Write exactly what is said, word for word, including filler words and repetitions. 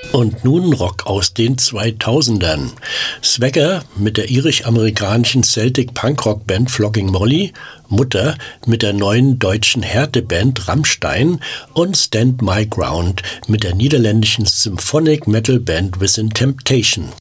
Und nun Rock aus den zweitausendern. Swagger mit der irisch-amerikanischen Celtic-Punkrock-Band Flogging Molly, Mutter mit der neuen deutschen Härteband Rammstein und Stand My Ground mit der niederländischen Symphonic Metal Band Within Temptation.